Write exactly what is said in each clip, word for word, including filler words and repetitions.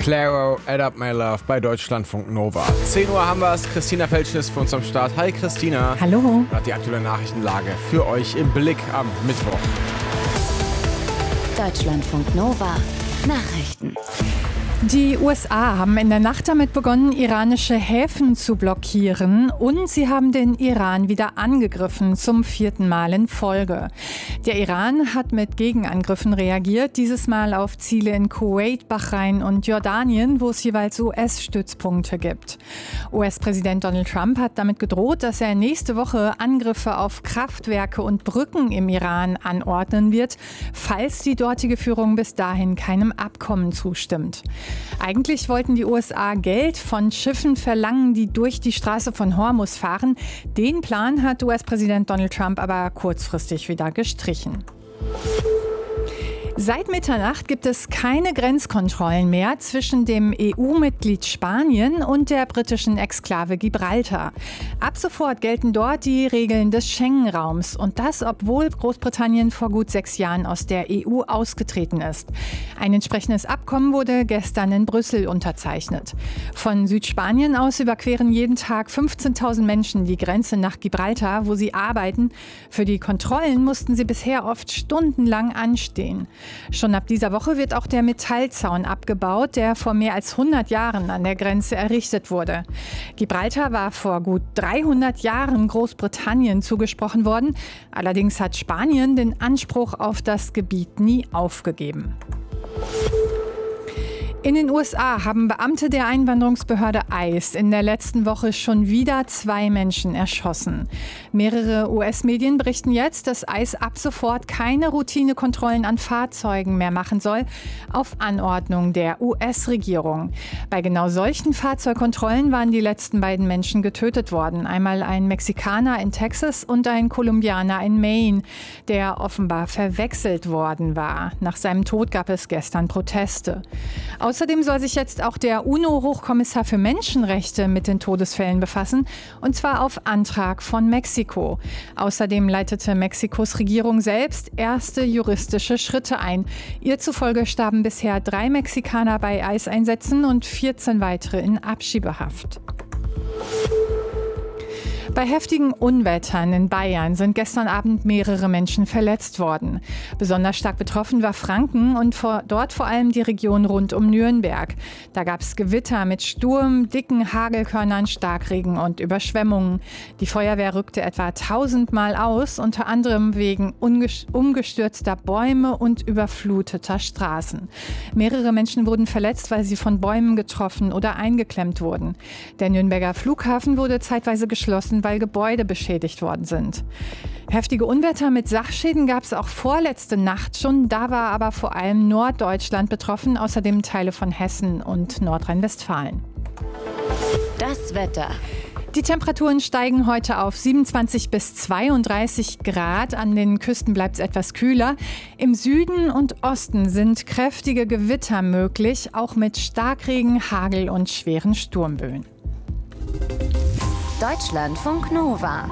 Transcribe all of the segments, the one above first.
Claro, Add Up My Love bei Deutschlandfunk Nova. zehn Uhr haben wir es. Christina Felschen ist für uns am Start. Hi Christina. Hallo. Hat die aktuelle Nachrichtenlage für euch im Blick am Mittwoch. Deutschlandfunk Nova. Nachrichten. Die U S A haben in der Nacht damit begonnen, iranische Häfen zu blockieren und sie haben den Iran wieder angegriffen, zum vierten Mal in Folge. Der Iran hat mit Gegenangriffen reagiert, dieses Mal auf Ziele in Kuwait, Bahrain und Jordanien, wo es jeweils U S-Stützpunkte gibt. U S-Präsident Donald Trump hat damit gedroht, dass er nächste Woche Angriffe auf Kraftwerke und Brücken im Iran anordnen wird, falls die dortige Führung bis dahin keinem Abkommen zustimmt. Eigentlich wollten die U S A Geld von Schiffen verlangen, die durch die Straße von Hormuz fahren. Den Plan hat U S-Präsident Donald Trump aber kurzfristig wieder gestrichen. Seit Mitternacht gibt es keine Grenzkontrollen mehr zwischen dem E U-Mitglied Spanien und der britischen Exklave Gibraltar. Ab sofort gelten dort die Regeln des Schengen-Raums und das, obwohl Großbritannien vor gut sechs Jahren aus der E U ausgetreten ist. Ein entsprechendes Abkommen wurde gestern in Brüssel unterzeichnet. Von Südspanien aus überqueren jeden Tag fünfzehntausend Menschen die Grenze nach Gibraltar, wo sie arbeiten. Für die Kontrollen mussten sie bisher oft stundenlang anstehen. Schon ab dieser Woche wird auch der Metallzaun abgebaut, der vor mehr als hundert Jahren an der Grenze errichtet wurde. Gibraltar war vor gut dreihundert Jahren Großbritannien zugesprochen worden. Allerdings hat Spanien den Anspruch auf das Gebiet nie aufgegeben. In den U S A haben Beamte der Einwanderungsbehörde ICE in der letzten Woche schon wieder zwei Menschen erschossen. Mehrere U S-Medien berichten jetzt, dass ICE ab sofort keine Routinekontrollen an Fahrzeugen mehr machen soll, auf Anordnung der U S-Regierung. Bei genau solchen Fahrzeugkontrollen waren die letzten beiden Menschen getötet worden. Einmal ein Mexikaner in Texas und ein Kolumbianer in Maine, der offenbar verwechselt worden war. Nach seinem Tod gab es gestern Proteste. Außerdem soll sich jetzt auch der UNO-Hochkommissar für Menschenrechte mit den Todesfällen befassen, und zwar auf Antrag von Mexiko. Außerdem leitete Mexikos Regierung selbst erste juristische Schritte ein. Ihr zufolge starben bisher drei Mexikaner bei ICE-Einsätzen und vierzehn weitere in Abschiebehaft. Bei heftigen Unwettern in Bayern sind gestern Abend mehrere Menschen verletzt worden. Besonders stark betroffen war Franken und vor, dort vor allem die Region rund um Nürnberg. Da gab es Gewitter mit Sturm, dicken Hagelkörnern, Starkregen und Überschwemmungen. Die Feuerwehr rückte etwa tausendmal aus, unter anderem wegen umgestürzter Bäume und überfluteter Straßen. Mehrere Menschen wurden verletzt, weil sie von Bäumen getroffen oder eingeklemmt wurden. Der Nürnberger Flughafen wurde zeitweise geschlossen, weil Gebäude beschädigt worden sind. Heftige Unwetter mit Sachschäden gab es auch vorletzte Nacht schon. Da war aber vor allem Norddeutschland betroffen, außerdem Teile von Hessen und Nordrhein-Westfalen. Das Wetter. Die Temperaturen steigen heute auf siebenundzwanzig bis zweiunddreißig Grad. An den Küsten bleibt es etwas kühler. Im Süden und Osten sind kräftige Gewitter möglich, auch mit Starkregen, Hagel und schweren Sturmböen. Deutschlandfunk Nova.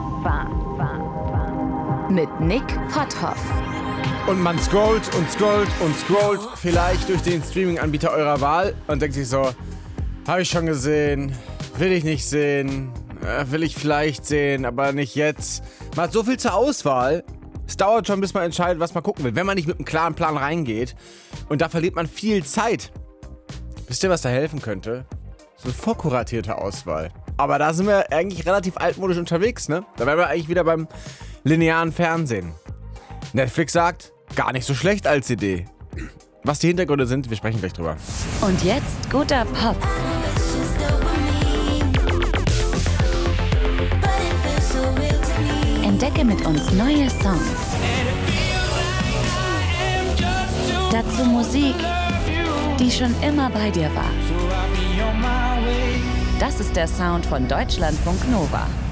Mit Nick Potthoff. Und man scrollt und scrollt und scrollt vielleicht durch den Streaming-Anbieter eurer Wahl und denkt sich so, habe ich schon gesehen, will ich nicht sehen, äh, will ich vielleicht sehen, aber nicht jetzt. Man hat so viel zur Auswahl, es dauert schon, bis man entscheidet, was man gucken will, wenn man nicht mit einem klaren Plan reingeht. Und da verliert man viel Zeit. Wisst ihr, was da helfen könnte? So eine vorkuratierte Auswahl. Aber da sind wir eigentlich relativ altmodisch unterwegs, ne? Da wären wir eigentlich wieder beim linearen Fernsehen. Netflix sagt, gar nicht so schlecht als Idee. Was die Hintergründe sind, wir sprechen gleich drüber. Und jetzt guter Pop. Entdecke mit uns neue Songs. Dazu Musik, die schon immer bei dir war. Das ist der Sound von Deutschlandfunk Nova.